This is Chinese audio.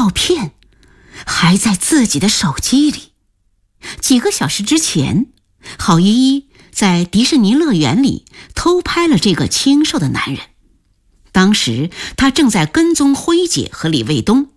照片还在自己的手机里。几个小时之前，郝依依在迪士尼乐园里偷拍了这个清瘦的男人。当时他正在跟踪辉姐和李卫东，